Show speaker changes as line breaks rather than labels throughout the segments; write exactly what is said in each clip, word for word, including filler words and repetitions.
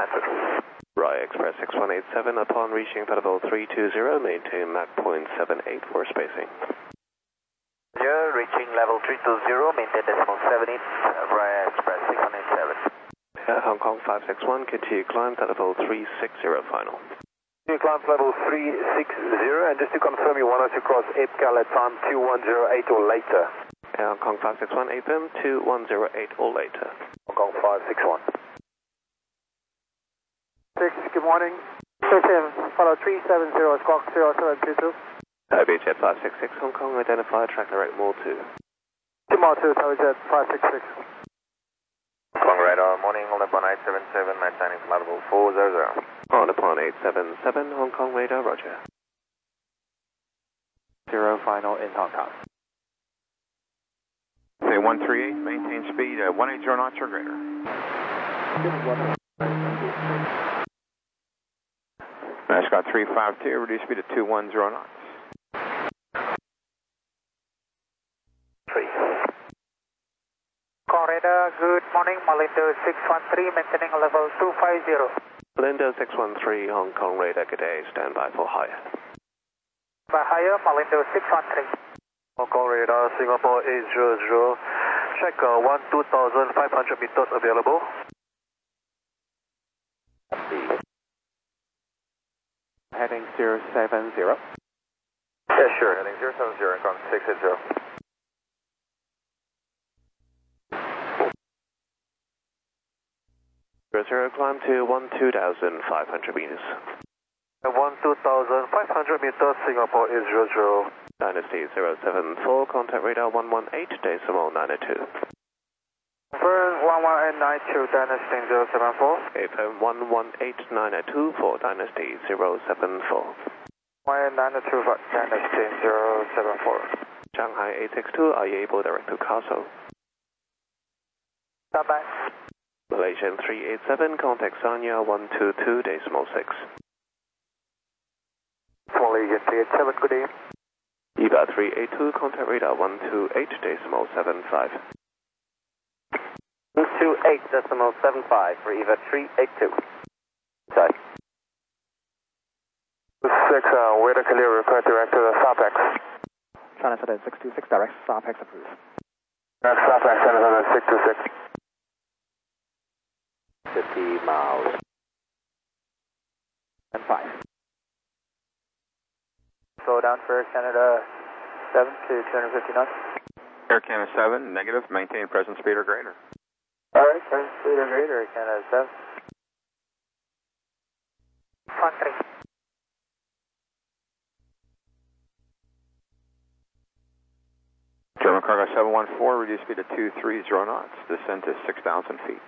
United.
Raya Express six one eight seven, upon reaching level three two zero, maintain Mach zero point seven eight for spacing.
Yeah, reaching level three two zero, maintain decimal seven eight, Raya Express six one eight seven.
Uh, Hong Kong five six one, continue climb to level three six zero final.
You climb level three six zero, and just to confirm you want us to cross A P C A L at time two one zero eight or later.
Uh, Hong Kong five six one, A P M two one zero eight or later.
Hong Kong five six one.
six, good morning. six seven, follow three seven zero, squawk zero seven two two.
Uh, B J five six six, Hong Kong, identify track direct more two.
two more two, Tower Jet five six six.
Hong Kong radar, morning, hold up on eight seven seven, maintaining flight level four zero zero.
On upon eight seven seven, Hong Kong radar, roger.
Zero final in Hong Kong.
Say one three eight, maintain speed at one eighty knots or greater. Mascot three five two, reduce speed at two one zero knots.
Three.
Corridor, good morning, Malindo six one three, maintaining level two five zero.
Lindo six one three, Hong Kong radar, good day, stand by for higher.
By higher, Malindo six one three.
Hong Kong radar, Singapore eight zero zero. Check uh, one two thousand five hundred meters available.
Heading zero seven zero.
Yeah, sure, heading zero seven zero, Hong Kong six eight zero.
Zero zero, climb to one two thousand five hundred meters.
one two thousand five hundred meters, Singapore eight zero zero.
Dynasty zero seven four, contact radar one one eight, decimal nine two.
First one one eight nine two, Dynasty zero seven four.
A P M one one eight nine two for Dynasty zero seven four.
one eight nine two for Dynasty zero seven four.
Shanghai eight six two, are you able direct to Castle?
Stop by.
Malaysian three eight seven, contact Sanya one two two, decimal six.
Malaysian three eight seven, good evening.
E V A three eight two, contact radar one two eight, decimal seven five.
one two eight, decimal seven five for E V A three eight two. Sorry. six, uh, weather clear, request direct to the SAPEX.
China seven six two six, direct SAPEX approved.
That's SAPEX, China seven six two six. fifty miles.
And five. Slow down for Canada seven to two hundred fifty knots.
Air Canada seven, negative, maintain present speed or greater.
Alright, present speed or greater, Canada seven. one three.
German cargo seven one four, reduce speed to two three zero knots, descend to six thousand feet.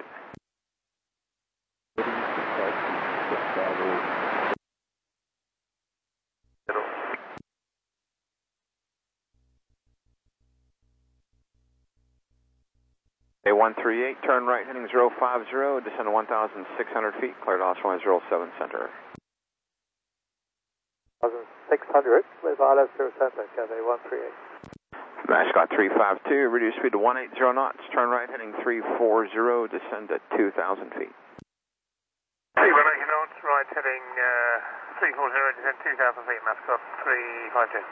A one three eight, turn right heading zero five zero, descend to one thousand six hundred feet, cleared Osprey zero seven center.
one thousand six hundred, with R F zero center, Cathay one three eight.
Mascot three five two, reduce speed to one eighty knots, turn right heading three four zero, descend to two thousand feet.
three one eight knots, right heading uh, three four zero, descend two thousand feet, Mascot three five two.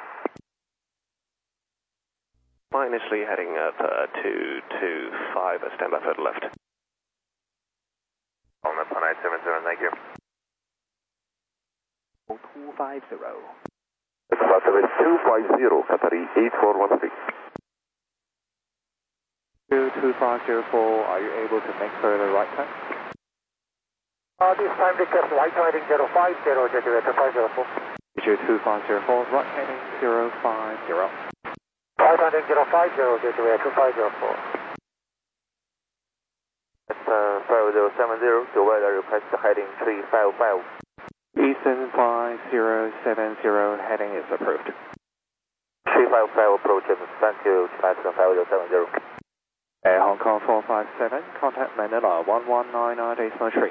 Initially heading up uh, two two five, uh, stand by for the left.
On the eight seven zero, thank you.
two five zero.
two five zero, Qatari eight four one three.
two two five zero four, are you able to make further right turn? Uh, this time they kept right heading zero five zero, two five zero four. two five zero four, right heading zero five zero. Right heading zero five zero, two five zero four.
That's uh, five zero seven zero, to weather request heading three five five.
Eastern five zero seven zero, heading is approved.
three five five approaches, thank you, five zero seven zero.
Air Hong Kong four five seven, contact Manila one one nine nine decimal three.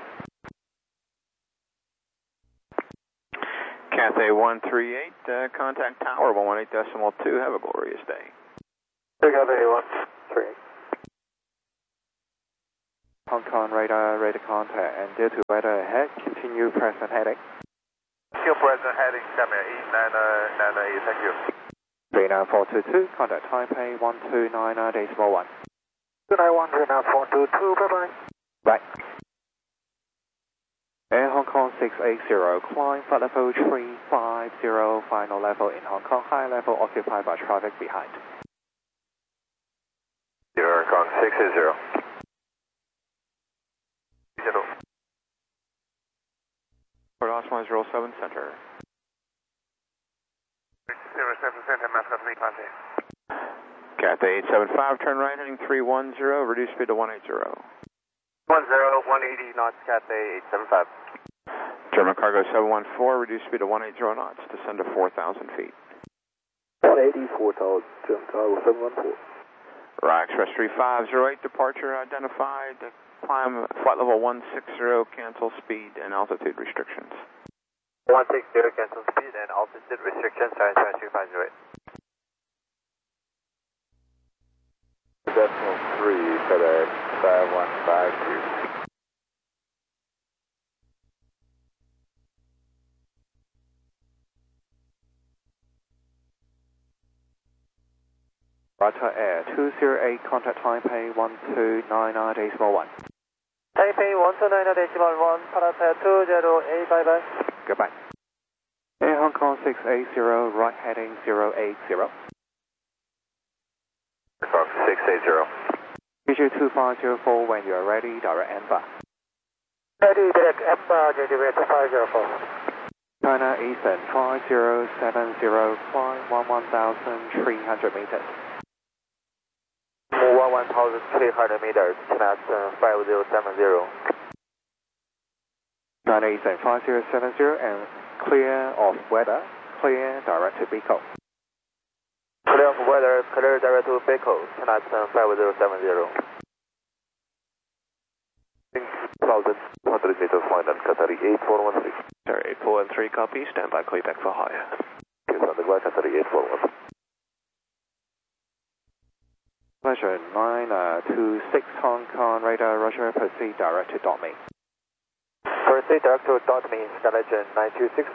Cathay one three eight, uh, contact Tower one one eight decimal two, have a glorious day.
Cathay one three eight.
Hong Kong radar, radar contact, and due to weather ahead, continue present heading.
Still present heading,下面一nine nine eight, thank you.
three nine four two two, contact Taipei one two nine nine decimal one.
two nine one, three nine four two two, bye bye.
Right. Air Hong Kong six eight zero, climb flight level three five zero, final level in Hong Kong, high level occupied by traffic behind.
Air Hong Kong six eight zero. Zero.
Cleared Osmo zero seven center.
zero seven center, Mascot three five zero.
Cathay eight seven five, turn right heading three one zero, reduce speed to one eighty.
one zero, one eighty knots, Cathay eight seven five.
German cargo seven one four, reduce speed to one eighty knots, descend to four thousand feet.
one eighty, four thousand, German cargo seven one four.
Right, Express three five zero eight, departure identified, climb flight level one sixty, cancel speed and altitude restrictions.
one sixty, cancel speed and altitude restrictions, Express three five zero eight. Decimal three, FedEx five one five two.
Roger Air two zero eight, contact Taipei one two nine nine decimal one.
Taipei one two nine nine decimal one, Parata two zero eight, bye bye.
Goodbye. Air Hong Kong six eight zero, right heading zero eight zero.
six eight zero.
Visual two five zero four, when you are ready, direct N bar.
Ready, direct N bar, J D V two five zero four.
China Eastern five zero seven zero, climb one one thousand three hundred meters.
one one thousand three hundred meters, China five zero seven zero.
China Eastern five zero seven zero and clear of weather, clear direct to Bicol.
Clear of weather, clear direct to Bicol, China five zero seven zero. one thousand two hundred meters line and Qatari eight four one three.
Sir, eight four one three, copy, stand by, clear back for higher.
Yes, on the ground, Qatari eight four one three.
Pleasure, nine two six Hong Kong radar, Roger, proceed direct to dot me.
Proceed direct to dot me, Skylegend nine two six.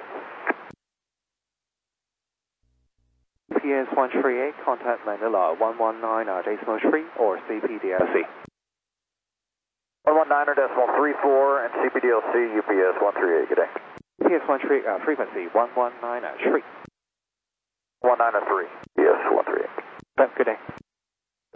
P S one three eight, contact Manila one one nine decimal three or C P D L C.
one one nine decimal three four and C P D L C, U P S one three eight, good day.
P S one three, uh, frequency one one nine three.
one nine three. Yes, one three eight.
Good day.